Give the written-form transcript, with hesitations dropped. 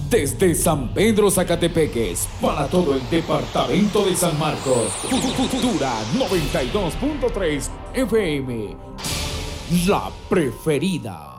Desde San Pedro Zacatepeques, para todo el departamento de San Marcos, Futura 92.3 FM, la preferida.